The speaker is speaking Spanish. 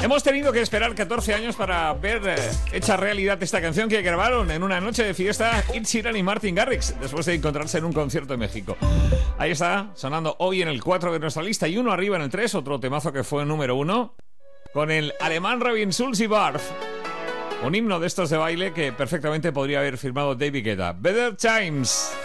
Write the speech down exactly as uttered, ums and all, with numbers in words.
Hemos tenido que esperar catorce años para ver eh, hecha realidad esta canción que grabaron en una noche de fiesta Ed Sheeran y Martin Garrix, después de encontrarse en un concierto en México. Ahí está, sonando hoy en el cuatro de nuestra lista y uno arriba en el tres, otro temazo que fue número uno, con el alemán Robin Schulz y Barth. Un himno de estos de baile que perfectamente podría haber firmado David Guetta. Better Times.